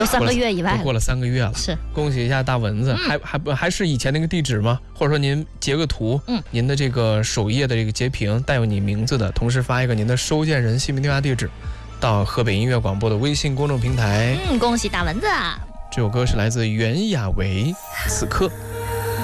都3个月以外都过了3个月了， 是恭喜一下大蚊子，还是以前那个地址吗？或者说您截个图，您的这个首页的这个截屏带有你名字的，同时发一个您的收件人姓名电话地址到河北音乐广播的微信公众平台。 恭喜大蚊子啊！ 这首歌是来自袁娅维，此刻。